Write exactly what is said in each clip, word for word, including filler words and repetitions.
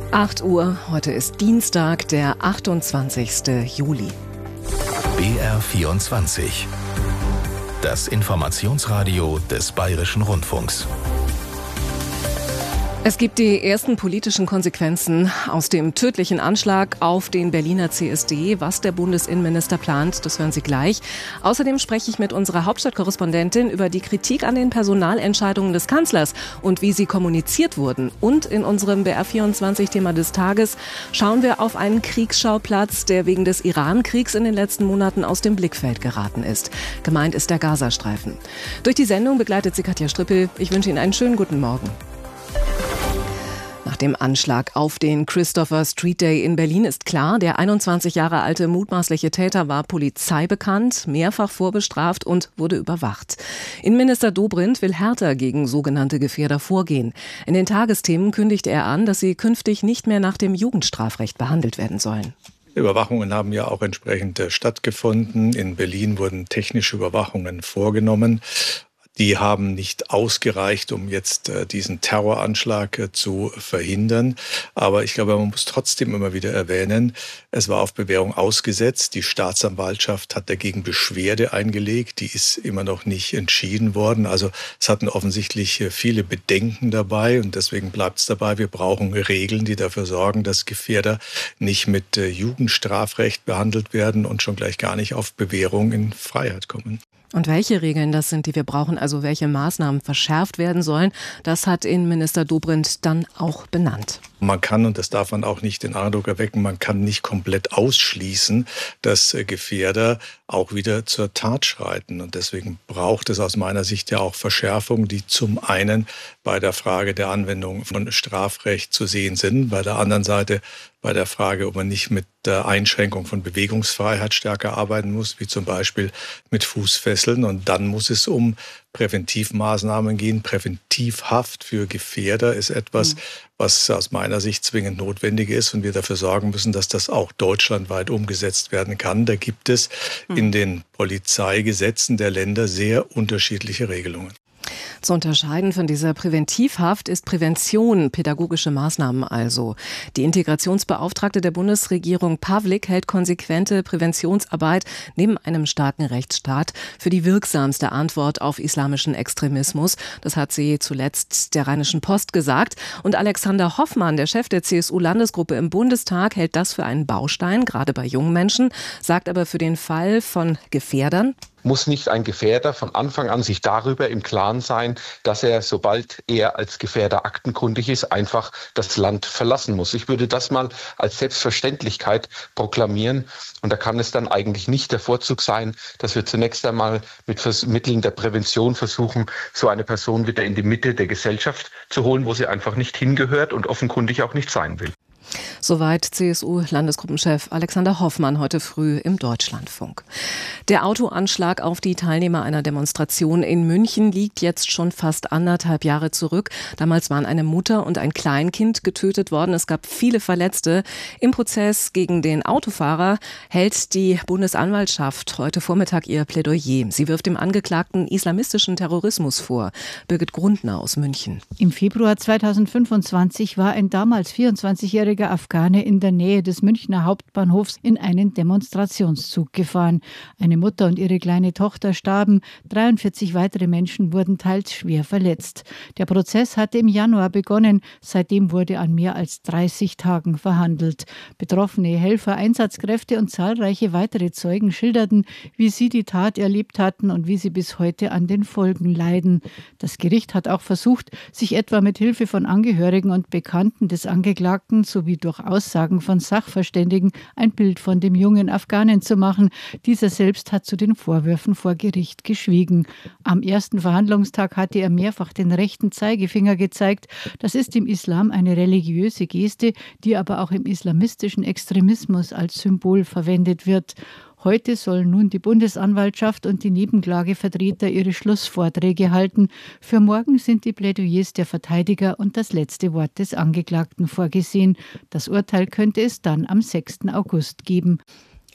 acht Uhr, heute ist Dienstag, der achtundzwanzigste Juli. B R vierundzwanzig. Das Informationsradio des Bayerischen Rundfunks. Es gibt die ersten politischen Konsequenzen aus dem tödlichen Anschlag auf den Berliner C S D. Was der Bundesinnenminister plant, das hören Sie gleich. Außerdem spreche ich mit unserer Hauptstadtkorrespondentin über die Kritik an den Personalentscheidungen des Kanzlers und wie sie kommuniziert wurden. Und in unserem B R vierundzwanzig-Thema des Tages schauen wir auf einen Kriegsschauplatz, der wegen des Iran-Kriegs in den letzten Monaten aus dem Blickfeld geraten ist. Gemeint ist der Gazastreifen. Durch die Sendung begleitet sie Katja Strippel. Ich wünsche Ihnen einen schönen guten Morgen. Nach dem Anschlag auf den Christopher Street Day in Berlin ist klar, der einundzwanzig Jahre alte mutmaßliche Täter war polizeibekannt, mehrfach vorbestraft und wurde überwacht. Innenminister Dobrindt will härter gegen sogenannte Gefährder vorgehen. In den Tagesthemen kündigte er an, dass sie künftig nicht mehr nach dem Jugendstrafrecht behandelt werden sollen. Überwachungen haben ja auch entsprechend stattgefunden. In Berlin wurden technische Überwachungen vorgenommen. Die haben nicht ausgereicht, um jetzt äh, diesen Terroranschlag äh, zu verhindern. Aber ich glaube, man muss trotzdem immer wieder erwähnen, es war auf Bewährung ausgesetzt. Die Staatsanwaltschaft hat dagegen Beschwerde eingelegt. Die ist immer noch nicht entschieden worden. Also es hatten offensichtlich äh, viele Bedenken dabei. Und deswegen bleibt es dabei, wir brauchen Regeln, die dafür sorgen, dass Gefährder nicht mit äh, Jugendstrafrecht behandelt werden und schon gleich gar nicht auf Bewährung in Freiheit kommen. Und welche Regeln das sind, die wir brauchen, also welche Maßnahmen verschärft werden sollen, das hat Innenminister Dobrindt dann auch benannt. Man kann, und das darf man auch nicht den Eindruck erwecken, man kann nicht komplett ausschließen, dass Gefährder auch wieder zur Tat schreiten. Und deswegen braucht es aus meiner Sicht ja auch Verschärfungen, die zum einen bei der Frage der Anwendung von Strafrecht zu sehen sind, bei der anderen Seite bei der Frage, ob man nicht mit der Einschränkung von Bewegungsfreiheit stärker arbeiten muss, wie zum Beispiel mit Fußfesseln. Und dann muss es um Präventivmaßnahmen gehen. Präventivhaft für Gefährder ist etwas, mhm. was aus meiner Sicht zwingend notwendig ist und wir dafür sorgen müssen, dass das auch deutschlandweit umgesetzt werden kann. Da gibt es mhm. in den Polizeigesetzen der Länder sehr unterschiedliche Regelungen. Zu unterscheiden von dieser Präventivhaft ist Prävention, pädagogische Maßnahmen also. Die Integrationsbeauftragte der Bundesregierung Pawlik hält konsequente Präventionsarbeit neben einem starken Rechtsstaat für die wirksamste Antwort auf islamischen Extremismus. Das hat sie zuletzt der Rheinischen Post gesagt. Und Alexander Hoffmann, der Chef der C S U-Landesgruppe im Bundestag, hält das für einen Baustein, gerade bei jungen Menschen, sagt aber für den Fall von Gefährdern: Muss nicht ein Gefährder von Anfang an sich darüber im Klaren sein, dass er, sobald er als Gefährder aktenkundig ist, einfach das Land verlassen muss. Ich würde das mal als Selbstverständlichkeit proklamieren. Und da kann es dann eigentlich nicht der Vorzug sein, dass wir zunächst einmal mit Vers- Mitteln der Prävention versuchen, so eine Person wieder in die Mitte der Gesellschaft zu holen, wo sie einfach nicht hingehört und offenkundig auch nicht sein will. Soweit C S U-Landesgruppenchef Alexander Hoffmann heute früh im Deutschlandfunk. Der Autoanschlag auf die Teilnehmer einer Demonstration in München liegt jetzt schon fast anderthalb Jahre zurück. Damals waren eine Mutter und ein Kleinkind getötet worden. Es gab viele Verletzte. Im Prozess gegen den Autofahrer hält die Bundesanwaltschaft heute Vormittag ihr Plädoyer. Sie wirft dem Angeklagten islamistischen Terrorismus vor. Birgit Grundner aus München. Im Februar zweitausendfünfundzwanzig war ein damals vierundzwanzigjähriger Afghane in der Nähe des Münchner Hauptbahnhofs in einen Demonstrationszug gefahren. Eine Mutter und ihre kleine Tochter starben, dreiundvierzig weitere Menschen wurden teils schwer verletzt. Der Prozess hatte im Januar begonnen, seitdem wurde an mehr als dreißig Tagen verhandelt. Betroffene Helfer, Einsatzkräfte und zahlreiche weitere Zeugen schilderten, wie sie die Tat erlebt hatten und wie sie bis heute an den Folgen leiden. Das Gericht hat auch versucht, sich etwa mit Hilfe von Angehörigen und Bekannten des Angeklagten sowie durch Aussagen von Sachverständigen ein Bild von dem jungen Afghanen zu machen. Dieser selbst hat zu den Vorwürfen vor Gericht geschwiegen. Am ersten Verhandlungstag hatte er mehrfach den rechten Zeigefinger gezeigt. Das ist im Islam eine religiöse Geste, die aber auch im islamistischen Extremismus als Symbol verwendet wird. Heute sollen nun die Bundesanwaltschaft und die Nebenklagevertreter ihre Schlussvorträge halten. Für morgen sind die Plädoyers der Verteidiger und das letzte Wort des Angeklagten vorgesehen. Das Urteil könnte es dann am sechsten August geben.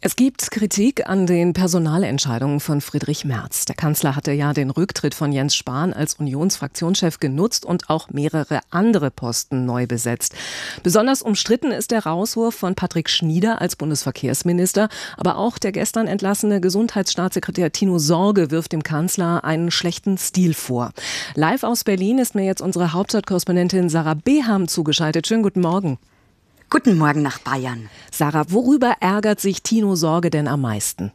Es gibt Kritik an den Personalentscheidungen von Friedrich Merz. Der Kanzler hatte ja den Rücktritt von Jens Spahn als Unionsfraktionschef genutzt und auch mehrere andere Posten neu besetzt. Besonders umstritten ist der Rauswurf von Patrick Schnieder als Bundesverkehrsminister. Aber auch der gestern entlassene Gesundheitsstaatssekretär Tino Sorge wirft dem Kanzler einen schlechten Stil vor. Live aus Berlin ist mir jetzt unsere Hauptstadtkorrespondentin Sarah Beham zugeschaltet. Schönen guten Morgen. Guten Morgen nach Bayern. Sarah, worüber ärgert sich Tino Sorge denn am meisten?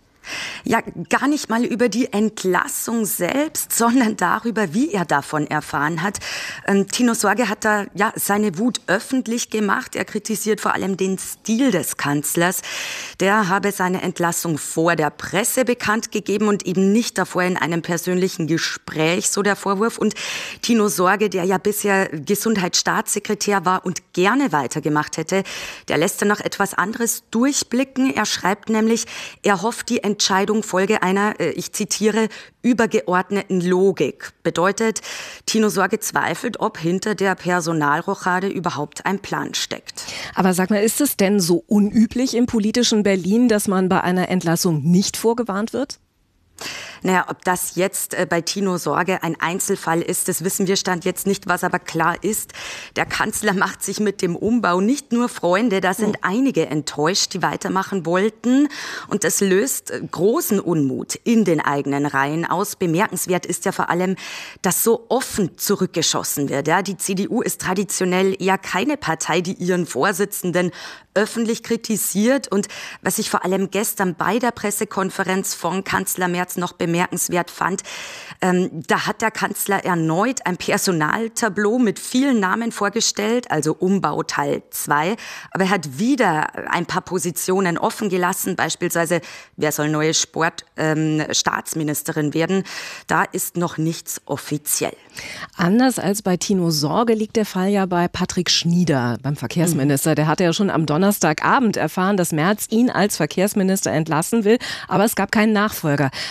Ja, gar nicht mal über die Entlassung selbst, sondern darüber, wie er davon erfahren hat. Ähm, Tino Sorge hat da ja seine Wut öffentlich gemacht. Er kritisiert vor allem den Stil des Kanzlers. Der habe seine Entlassung vor der Presse bekannt gegeben und eben nicht davor in einem persönlichen Gespräch, so der Vorwurf. Und Tino Sorge, der ja bisher Gesundheitsstaatssekretär war und gerne weitergemacht hätte, der lässt dann noch etwas anderes durchblicken. Er schreibt nämlich, er hofft, die Entscheidung folge einer, ich zitiere, übergeordneten Logik. Bedeutet, Tino Sorge zweifelt, ob hinter der Personalrochade überhaupt ein Plan steckt. Aber sag mal, ist es denn so unüblich im politischen Berlin, dass man bei einer Entlassung nicht vorgewarnt wird? Naja, ob das jetzt äh, bei Tino Sorge ein Einzelfall ist, das wissen wir Stand jetzt nicht. Was aber klar ist, der Kanzler macht sich mit dem Umbau nicht nur Freunde, da sind oh. einige enttäuscht, die weitermachen wollten. Und das löst äh, großen Unmut in den eigenen Reihen aus. Bemerkenswert ist ja vor allem, dass so offen zurückgeschossen wird. Ja, die C D U ist traditionell eher keine Partei, die ihren Vorsitzenden öffentlich kritisiert. Und was ich vor allem gestern bei der Pressekonferenz von Kanzler Merz noch bemerkenswert fand, ähm, da hat der Kanzler erneut ein Personaltableau mit vielen Namen vorgestellt, also Umbau Teil zwei. Aber er hat wieder ein paar Positionen offen gelassen, beispielsweise, wer soll neue Sportstaatsministerin ähm, werden. Da ist noch nichts offiziell. Anders als bei Tino Sorge liegt der Fall ja bei Patrick Schnieder, beim Verkehrsminister. Mhm. Der hatte ja schon am Donnerstagabend erfahren, dass Merz ihn als Verkehrsminister entlassen will, aber es gab keinen Nachfolger.